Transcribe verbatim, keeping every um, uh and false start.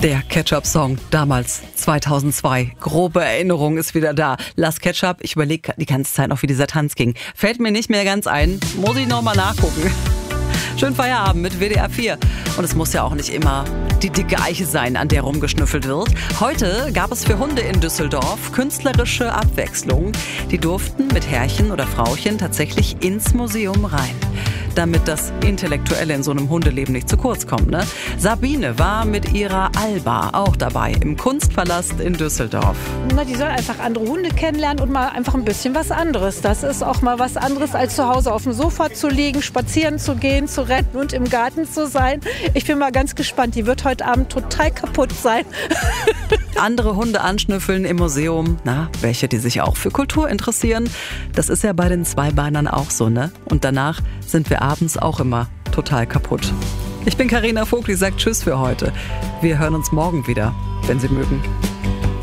Der Ketchup-Song, damals zweitausendzwei. Grobe Erinnerung ist wieder da. Lass Ketchup, ich überlege die ganze Zeit noch, wie dieser Tanz ging. Fällt mir nicht mehr ganz ein, muss ich noch mal nachgucken. Schönen Feierabend mit W D R vier. Und es muss ja auch nicht immer die dicke Eiche sein, an der rumgeschnüffelt wird. Heute gab es für Hunde in Düsseldorf künstlerische Abwechslung. Die durften mit Herrchen oder Frauchen tatsächlich ins Museum rein. Damit das Intellektuelle in so einem Hundeleben nicht zu kurz kommt, ne? Sabine war mit ihrer Alba auch dabei im Kunstpalast in Düsseldorf. Na, die soll einfach andere Hunde kennenlernen und mal einfach ein bisschen was anderes. Das ist auch mal was anderes, als zu Hause auf dem Sofa zu liegen, spazieren zu gehen, zu rennen und im Garten zu sein. Ich bin mal ganz gespannt. Die wird heute Abend total kaputt sein. Andere Hunde anschnüffeln im Museum. Na, welche, die sich auch für Kultur interessieren. Das ist ja bei den Zweibeinern auch so, ne? Und danach sind wir abends auch immer total kaputt. Ich bin Carina Vogel, die sagt Tschüss für heute. Wir hören uns morgen wieder, wenn Sie mögen.